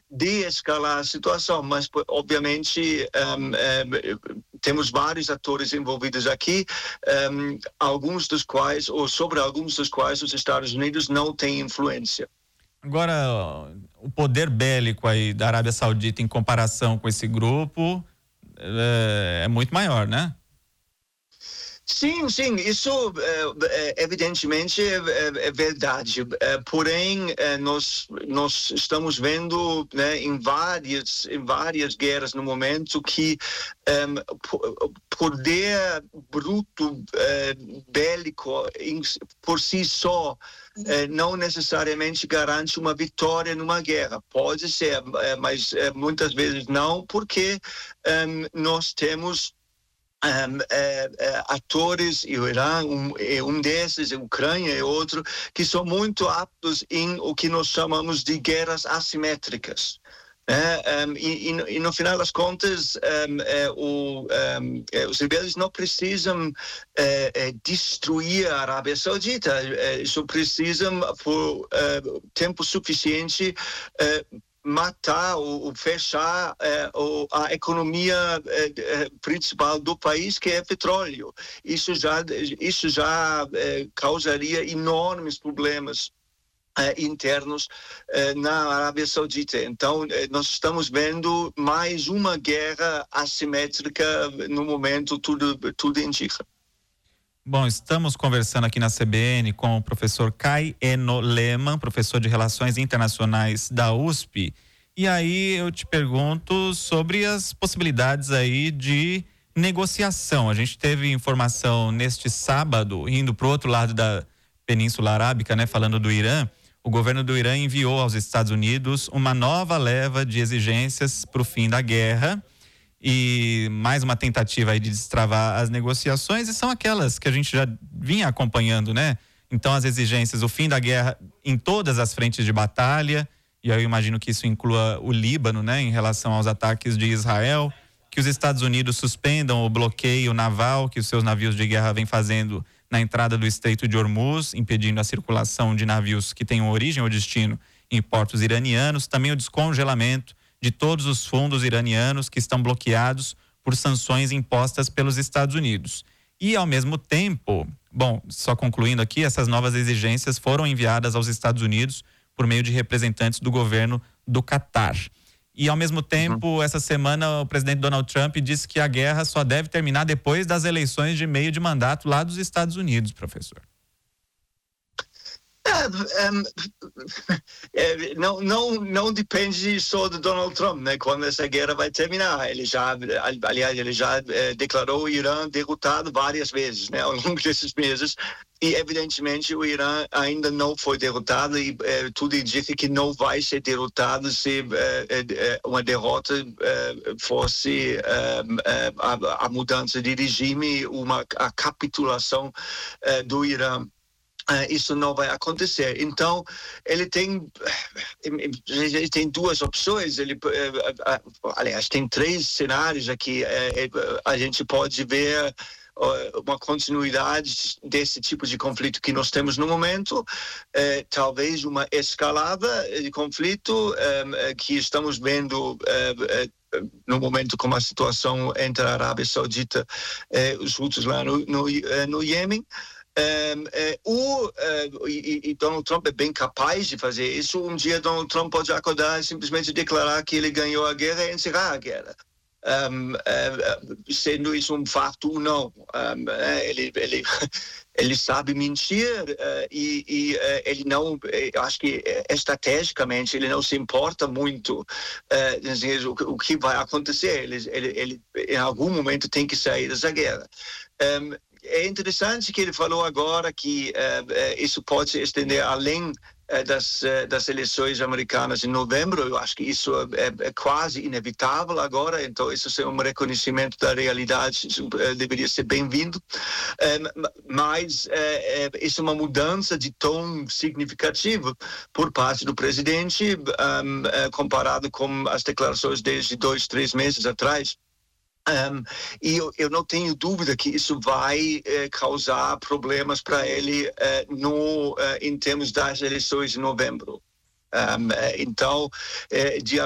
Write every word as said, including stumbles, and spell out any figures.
desescalar a situação, mas obviamente um, um, temos vários atores envolvidos aqui, um, alguns dos quais, ou sobre alguns dos quais os Estados Unidos não têm influência. Agora, o poder bélico aí da Arábia Saudita em comparação com esse grupo é, é muito maior, né? Sim, sim, isso é, evidentemente é, é verdade, é, porém é, nós, nós estamos vendo, né, em, várias, em várias guerras no momento que é, poder bruto é, bélico em, por si só é, não necessariamente garante uma vitória numa guerra. Pode ser, é, mas é, muitas vezes não, porque é, nós temos Um, é, é, atores, e o Irã um, é um desses, a Ucrânia é outro, que são muito aptos em o que nós chamamos de guerras assimétricas. É, um, e, e, e no final das contas, um, é, o, um, é, os rebeldes não precisam é, é, destruir a Arábia Saudita, é, só precisam, por é, tempo suficiente, é, matar ou fechar eh, ou a economia eh, principal do país, que é petróleo. Isso já, isso já eh, causaria enormes problemas eh, internos eh, na Arábia Saudita. Então, eh, nós estamos vendo mais uma guerra assimétrica no momento, tudo, tudo indica. Bom, estamos conversando aqui na C B N com o professor Kai Eno Lehmann, professor de Relações Internacionais da U S P. E aí eu te pergunto sobre as possibilidades aí de negociação. A gente teve informação neste sábado, indo para o outro lado da Península Arábica, né, falando do Irã. O governo do Irã enviou aos Estados Unidos uma nova leva de exigências para o fim da guerra e mais uma tentativa aí de destravar as negociações, e são aquelas que a gente já vinha acompanhando, né? Então, as exigências, o fim da guerra em todas as frentes de batalha. E aí eu imagino que isso inclua o Líbano, né, em relação aos ataques de Israel, que os Estados Unidos suspendam o bloqueio naval que os seus navios de guerra vêm fazendo na entrada do Estreito de Hormuz, impedindo a circulação de navios que tenham origem ou destino em portos iranianos, também o descongelamento de todos os fundos iranianos que estão bloqueados por sanções impostas pelos Estados Unidos. E, ao mesmo tempo, bom, só concluindo aqui, essas novas exigências foram enviadas aos Estados Unidos por meio de representantes do governo do Catar. E, ao mesmo tempo, uhum. essa semana, o presidente Donald Trump disse que a guerra só deve terminar depois das eleições de meio de mandato lá dos Estados Unidos, professor. É, um, é, não, não, não depende só do Donald Trump, né? Quando essa guerra vai terminar. Ele já, aliás, ele já é, declarou o Irã derrotado várias vezes, né? Ao longo desses meses. E, evidentemente, o Irã ainda não foi derrotado e é, tudo indica que não vai ser derrotado se é, é, uma derrota é, fosse é, a, a mudança de regime, uma, a capitulação é, do Irã. Uh, isso não vai acontecer. Então, ele tem, ele tem duas opções. Ele, uh, uh, aliás, tem três cenários aqui. Uh, a gente pode ver uh, uma continuidade desse tipo de conflito que nós temos no momento, uh, talvez uma escalada de conflito um, que estamos vendo uh, uh, no momento como a situação entre a Arábia Saudita e uh, os Houthis lá no, no, uh, no Iêmen. Um, uh, o, uh, e, e Donald Trump é bem capaz de fazer isso. Um dia Donald Trump pode acordar e simplesmente declarar que ele ganhou a guerra e encerrar a guerra. Um, uh, sendo isso um fato ou não. Um, uh, ele, ele, ele sabe mentir uh, e, e uh, ele não, eu acho que uh, estrategicamente ele não se importa muito uh, dizer, o, o que vai acontecer. Ele, ele, ele em algum momento tem que sair dessa guerra. Um, É interessante que ele falou agora que uh, uh, isso pode se estender além uh, das, uh, das eleições americanas em novembro. Eu acho que isso é, é quase inevitável agora, então isso é um reconhecimento da realidade, isso, uh, deveria ser bem-vindo. Um, mas uh, uh, isso é uma mudança de tom significativo por parte do presidente, um, uh, comparado com as declarações desde dois, três meses atrás. Um, e eu, eu não tenho dúvida que isso vai eh, causar problemas para ele eh, no, eh, em termos das eleições de novembro. Um, então, eh, de